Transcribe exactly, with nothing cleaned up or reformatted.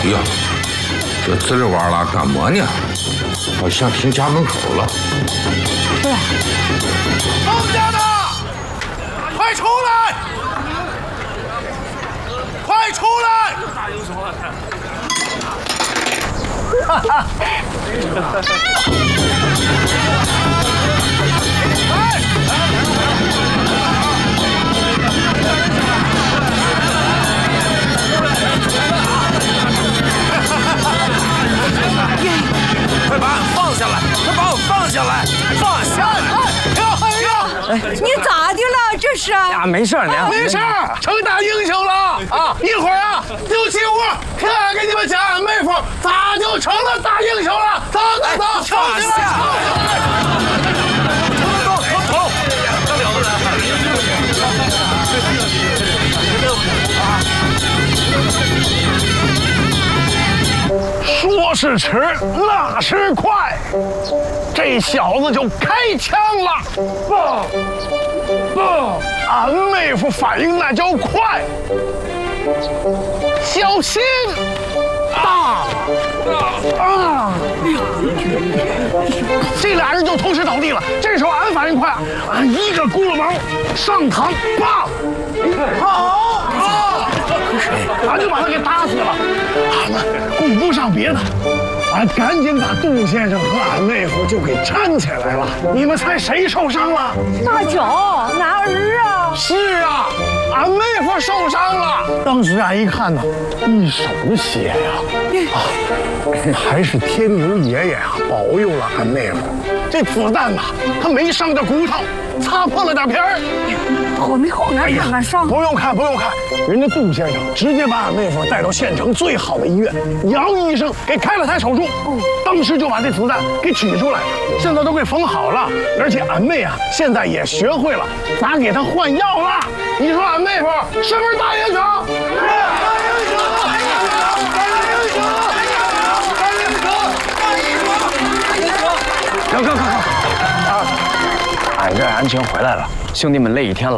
哎呀，这呲哩哇啦干么呢？好像停家门口了。 是啊。 放假的，快出来！快出来！大英雄了！哈哈。快把俺放下来！快把我放下来！放下来！哎呀！ 你咋的了？这是？ 呀，没事，娘， 没事，成大英雄了啊！一会儿啊，六七五，看给你们家俺妹夫咋就成了大英雄了！走走走，冲起来！走走走走！这了得说是迟，那是快，这小子就开枪了。不，不，俺妹夫反应那叫快，小心！啊啊！这俩人就同时倒地了。这时候俺反应快，俺一个轱辘毛上膛，棒！好啊！俺就把他给打死了。俺们顾不上别的，俺赶紧把杜先生和俺妹夫就给搀起来了。你们猜谁受伤了？ 大脚，男儿啊！ 是啊，俺妹夫受伤了。当时俺一看呢，一手的血呀，啊，还是天牛爷爷啊保佑了俺妹夫。这子弹呐，他没伤着骨头，擦破了点皮儿。 我没后来看看伤。 不用看，不用看，人家杜先生直接把俺妹夫带到县城最好的医院，杨医生给开了台手术，当时就把这子弹给取出来，现在都给缝好了。而且俺妹啊，现在也学会了咋给他换药了。你说俺妹夫是不是大英雄？是大英雄！大英雄！大英雄！大英雄！大英雄！大英雄！ 哥哥哥哥，啊，俺这安全回来了，兄弟们累一天了。